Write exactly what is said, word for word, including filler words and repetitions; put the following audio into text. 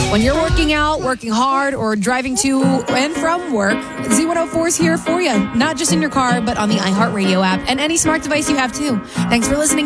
When you're working out, working hard, or driving to and from work, Z one oh four is here for you. Not just in your car, but on the iHeartRadio app and any smart device you have, too. Thanks for listening.